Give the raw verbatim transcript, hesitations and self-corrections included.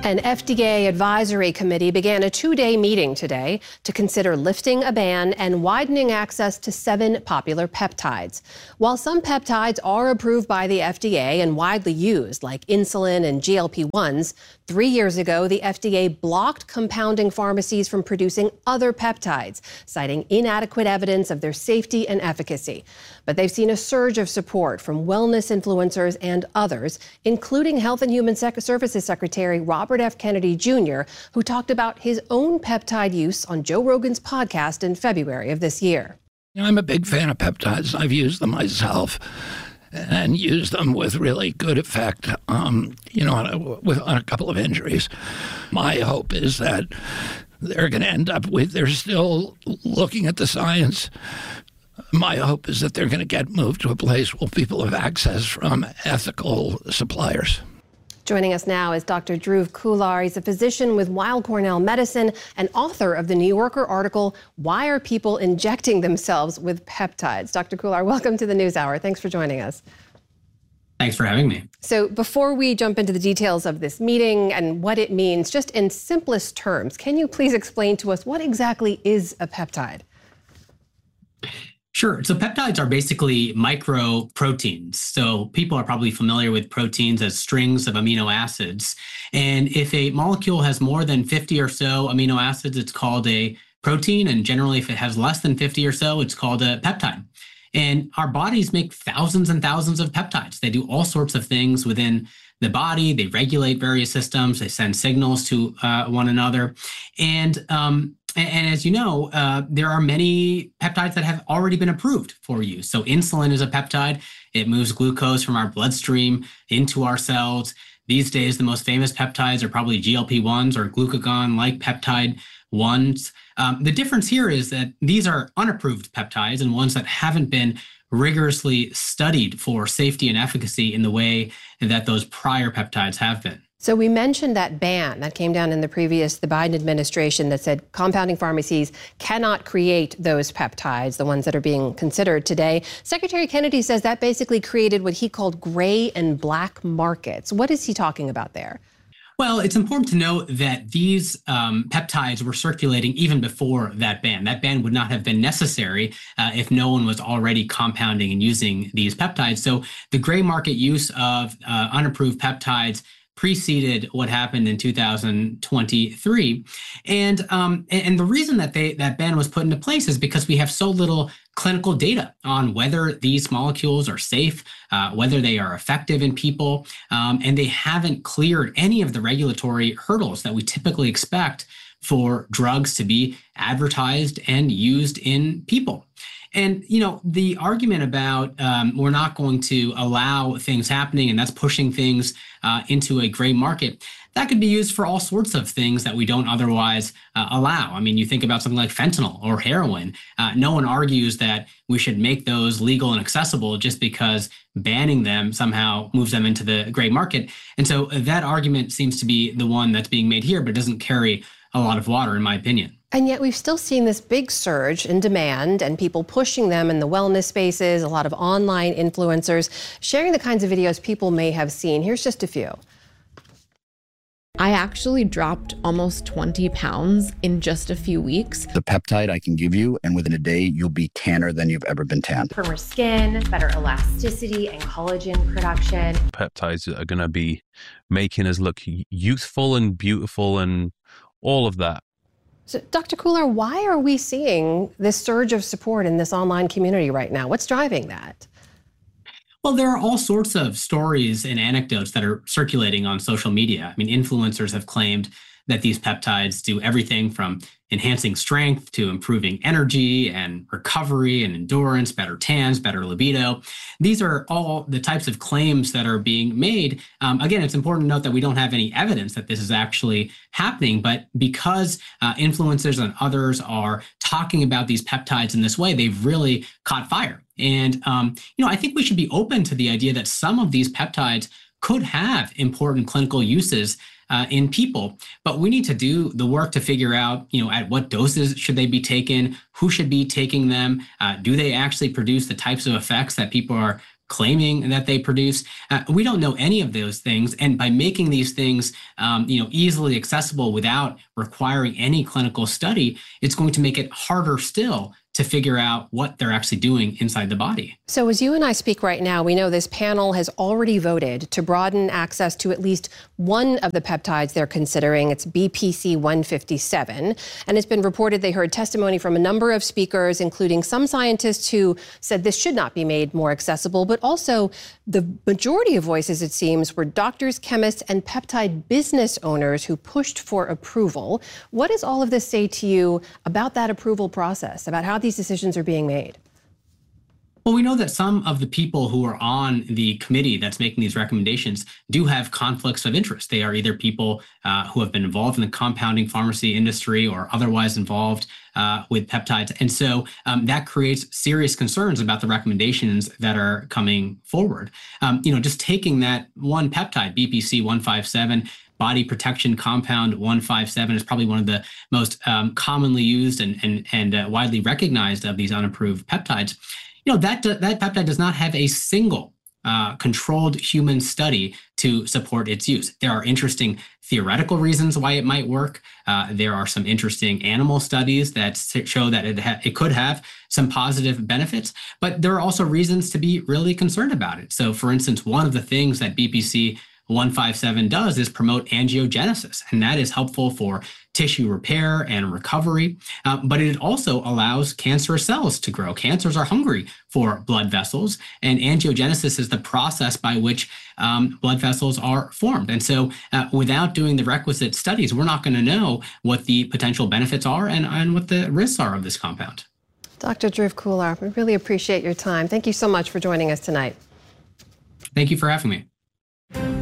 An F D A advisory committee began a two-day meeting today to consider lifting a ban and widening access to seven popular peptides. While some peptides are approved by the F D A and widely used, like insulin and G L P ones, three years ago, the F D A blocked compounding pharmacies from producing other peptides, citing inadequate evidence of their safety and efficacy. But they've seen a surge of support from wellness influencers and others, including Health and Human Services Secretary Robert F. Kennedy Junior, who talked about his own peptide use on Joe Rogan's podcast in February of this year. I'm a big fan of peptides. I've used them myself and used them with really good effect, um, you know, on a, with, on a couple of injuries. My hope is that they're going to end up with, they're still looking at the science. My hope is that they're going to get moved to a place where people have access from ethical suppliers. Joining us now is Doctor Dhruv Khullar. He's a physician with Weill Cornell Medicine and author of the New Yorker article, Why Are People Injecting Themselves with Peptides? Doctor Khullar, welcome to the NewsHour. Thanks for joining us. Thanks for having me. So before we jump into the details of this meeting and what it means, just in simplest terms, can you please explain to us what exactly is a peptide? Sure. So peptides are basically micro proteins. So people are probably familiar with proteins as strings of amino acids. And if a molecule has more than fifty or so amino acids, it's called a protein. And generally, if it has less than fifty or so, it's called a peptide. And our bodies make thousands and thousands of peptides. They do all sorts of things within the body. They regulate various systems. They send signals to uh, one another. And um, And as you know, uh, there are many peptides that have already been approved for use. So insulin is a peptide. It moves glucose from our bloodstream into our cells. These days, the most famous peptides are probably G L P ones or glucagon-like peptide ones. Um, the difference here is that these are unapproved peptides and ones that haven't been rigorously studied for safety and efficacy in the way that those prior peptides have been. So we mentioned that ban that came down in the previous, the Biden administration, that said compounding pharmacies cannot create those peptides, the ones that are being considered today. Secretary Kennedy says that basically created what he called gray and black markets. What is he talking about there? Well, it's important to note that these um, peptides were circulating even before that ban. That ban would not have been necessary uh, if no one was already compounding and using these peptides. So the gray market use of uh, unapproved peptides preceded what happened in two thousand twenty-three. And um, and the reason that they that ban was put into place is because we have so little clinical data on whether these molecules are safe, uh, whether they are effective in people, um, and they haven't cleared any of the regulatory hurdles that we typically expect for drugs to be advertised and used in people. And, you know, the argument about um, we're not going to allow things happening and that's pushing things uh, into a gray market, that could be used for all sorts of things that we don't otherwise uh, allow. I mean, you think about something like fentanyl or heroin. Uh, no one argues that we should make those legal and accessible just because banning them somehow moves them into the gray market. And so that argument seems to be the one that's being made here, but doesn't carry a lot of water, in my opinion. And yet we've still seen this big surge in demand and people pushing them in the wellness spaces, a lot of online influencers sharing the kinds of videos people may have seen. Here's just a few. I actually dropped almost twenty pounds in just a few weeks. The peptide I can give you, and within a day, you'll be tanner than you've ever been tanned. Firmer skin, better elasticity and collagen production. Peptides are going to be making us look youthful and beautiful and all of that. So, Doctor Khullar, why are we seeing this surge of support in this online community right now? What's driving that? Well, there are all sorts of stories and anecdotes that are circulating on social media. I mean, influencers have claimed that these peptides do everything from enhancing strength to improving energy and recovery and endurance, better tans, better libido. These are all the types of claims that are being made. Um, again, it's important to note that we don't have any evidence that this is actually happening, but because uh, influencers and others are talking about these peptides in this way, they've really caught fire. And, um, you know, I think we should be open to the idea that some of these peptides could have important clinical uses uh, in people, but we need to do the work to figure out, you know, at what doses should they be taken, who should be taking them, uh, do they actually produce the types of effects that people are claiming that they produce. Uh, we don't know any of those things. And by making these things, um, you know, easily accessible without requiring any clinical study, it's going to make it harder still to figure out what they're actually doing inside the body. So as you and I speak right now, we know this panel has already voted to broaden access to at least one of the peptides they're considering. It's B P C one fifty-seven. And it's been reported they heard testimony from a number of speakers, including some scientists who said this should not be made more accessible, but also the majority of voices, it seems, were doctors, chemists, and peptide business owners who pushed for approval. What does all of this say to you about that approval process, about how these decisions are being made? Well, we know that some of the people who are on the committee that's making these recommendations do have conflicts of interest. They are either people uh, who have been involved in the compounding pharmacy industry or otherwise involved uh, with peptides. And so um, that creates serious concerns about the recommendations that are coming forward. Um, you know, just taking that one peptide, B P C one fifty-seven, body protection compound one fifty-seven, is probably one of the most um, commonly used and, and, and uh, widely recognized of these unapproved peptides. You know, that, that peptide does not have a single uh, controlled human study to support its use. There are interesting theoretical reasons why it might work. Uh, there are some interesting animal studies that show that it, ha- it could have some positive benefits, but there are also reasons to be really concerned about it. So, for instance, one of the things that B P C one fifty-seven does is promote angiogenesis, and that is helpful for tissue repair and recovery, uh, but it also allows cancerous cells to grow. Cancers are hungry for blood vessels, and angiogenesis is the process by which um, blood vessels are formed. And so uh, without doing the requisite studies, we're not going to know what the potential benefits are and, and what the risks are of this compound. Doctor Dhruv Khullar, we really appreciate your time. Thank you so much for joining us tonight. Thank you for having me.